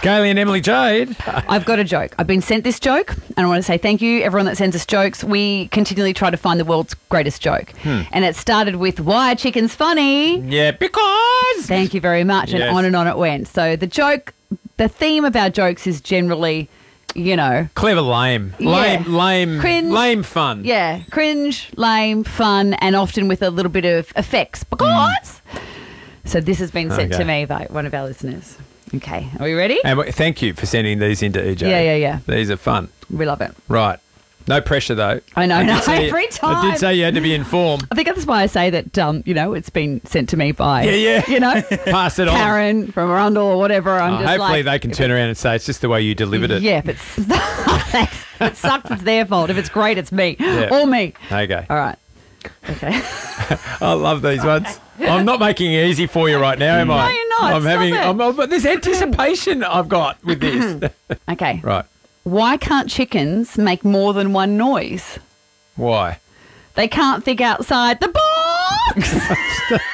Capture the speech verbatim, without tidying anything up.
Scaly and Emily Jade. I've got a joke. I've been sent this joke, and I want to say thank you, everyone that sends us jokes. We continually try to find the world's greatest joke. Hmm. And it started with, why are chickens funny? Yeah, because. Thank you very much. And Yes. on and on it went. So the joke, the theme of our jokes is generally, you know, Clever, lame. Yeah. Lame, lame, Cringe. lame fun. yeah, cringe, lame, fun, and often with a little bit of effects. Because. So this has been sent Okay. to me by one of our listeners. Okay, are we ready? And w- thank you for sending these into E J. Yeah, yeah, yeah. These are fun. We love it. Right. No pressure, though. I know, did no, say- every I time. did say you had to be informed. I think that's why I say that, um, you know, it's been sent to me by, Yeah, yeah. you know, Pass it on. Karen from Arundel or whatever. I'm Oh, just hopefully like, they can turn around and say it's just the way you delivered it. yeah, if it's if it sucks, it's their fault. If it's great, it's me Yeah. or me. Okay. All right. Okay. I love these ones. I'm not making it easy for you right now, am I? No, you're not. I'm Stop having. it. I'm, I'm- but there's anticipation I've got with this. Okay. Right. Why can't chickens make more than one noise? Why? They can't think outside the box.